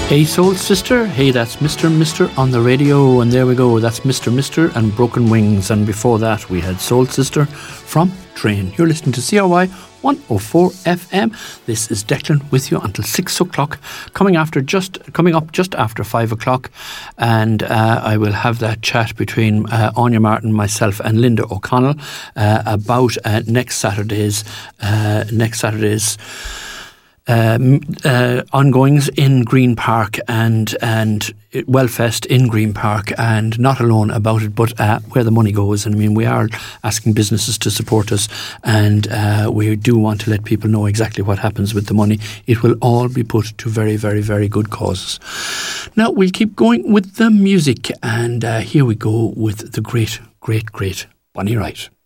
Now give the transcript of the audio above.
Hey Soul Sister, hey, that's Mr. on the radio, and there we go, that's Mr. and Broken Wings, and before that we had Soul Sister from Train. You're listening to CRY 104 FM. This is Declan with you until 6 o'clock, coming up just after 5 o'clock, and I will have that chat between Anya Martin, myself and Linda O'Connell about next Saturday's ongoings in Green Park and Wellfest in Green Park, and not alone about it, but where the money goes. And I mean, we are asking businesses to support us, and we do want to let people know exactly what happens with the money. It will all be put to very, very, very good causes. Now we'll keep going with the music, and here we go with the great Bonnie Wright.